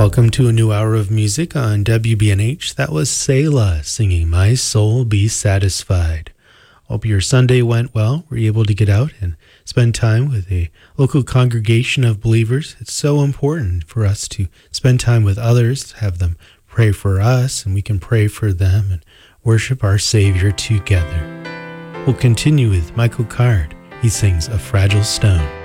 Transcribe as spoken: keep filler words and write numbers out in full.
Welcome to a new hour of music on W B N H. That was Selah singing My Soul Be Satisfied. Hope your Sunday went well. Were you able to get out and spend time with a local congregation of believers? It's so important for us to spend time with others, have them pray for us, and we can pray for them and worship our Savior together. We'll continue with Michael Card. He sings A Fragile Stone.